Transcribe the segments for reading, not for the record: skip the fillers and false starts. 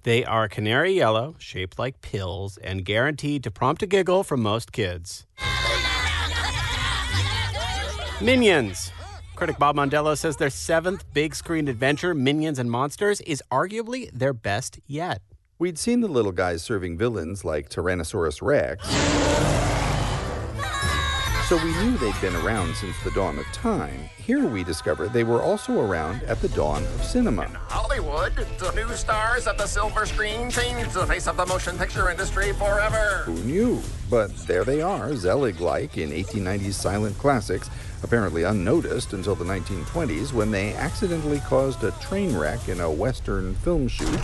They are canary yellow, shaped like pills, and guaranteed to prompt a giggle from most kids. Minions. Critic Bob Mondello says their seventh big screen adventure, Minions and Monsters, is arguably their best yet. We'd seen the little guys serving villains like Tyrannosaurus Rex, so we knew they'd been around since the dawn of time. Here we discover they were also around at the dawn of cinema. In Hollywood, the new stars of the silver screen changed the face of the motion picture industry forever. Who knew? But there they are, Zelig-like in 1890s silent classics, apparently unnoticed until the 1920s when they accidentally caused a train wreck in a Western film shoot.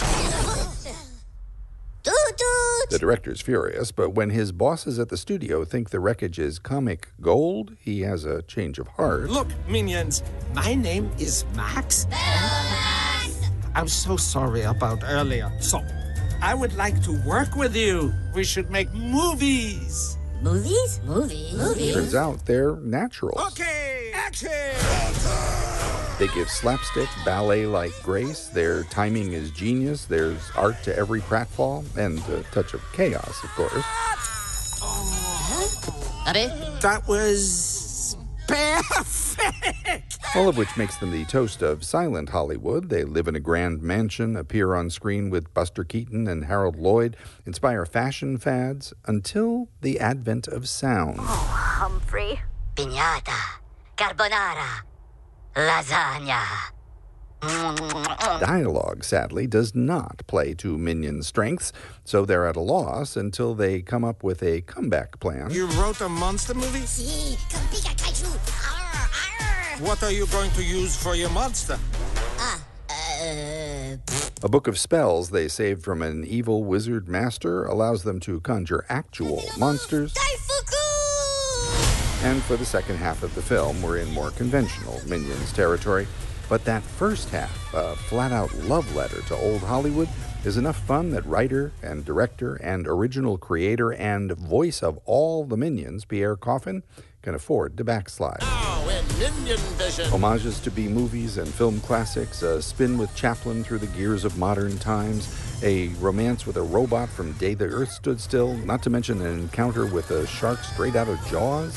The director's furious, but when his bosses at the studio think the wreckage is comic gold, he has a change of heart. Look, Minions, my name is Max. I'm so sorry about earlier. So, I would like to work with you. We should make movies. Movies? Turns out they're natural. Okay, action! They give slapstick, ballet-like grace. Their timing is genius. There's art to every pratfall, and a touch of chaos, of course. That was perfect! All of which makes them the toast of silent Hollywood. They live in a grand mansion, appear on screen with Buster Keaton and Harold Lloyd, inspire fashion fads, until the advent of sound. Oh, Humphrey. Piñata. Carbonara. Lasagna. Dialogue, sadly, does not play to Minions' strengths, so they're at a loss until they come up with a comeback plan. You wrote a monster movie? Si, con pica kaiju. Arr, arr. What are you going to use for your monster? A book of spells they saved from an evil wizard master allows them to conjure actual monsters. And for the second half of the film, we're in more conventional Minions territory. But that first half, a flat-out love letter to old Hollywood, is enough fun that writer and director and original creator and voice of all the Minions, Pierre Coffin, can afford to backslide. Now in Minion Vision. Homages to B-movies and film classics, a spin with Chaplin through the gears of modern times, a romance with a robot from Day the Earth Stood Still, not to mention an encounter with a shark straight out of Jaws.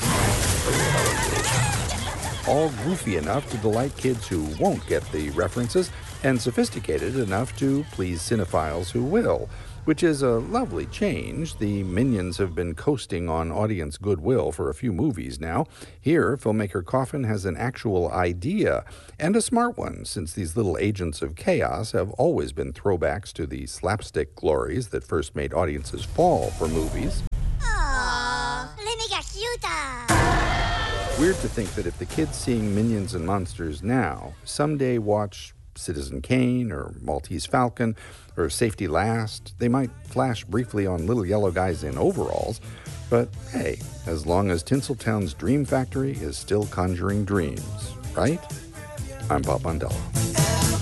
All goofy enough to delight kids who won't get the references, and sophisticated enough to please cinephiles who will, which is a lovely change. The Minions have been coasting on audience goodwill for a few movies now. Here, filmmaker Coffin has an actual idea, and a smart one, since these little agents of chaos have always been throwbacks to the slapstick glories that first made audiences fall for movies. Weird to think that if the kids seeing Minions and Monsters now someday watch Citizen Kane or Maltese Falcon or Safety Last, they might flash briefly on little yellow guys in overalls. But hey, as long as Tinseltown's Dream Factory is still conjuring dreams, right? I'm Bob Mondello.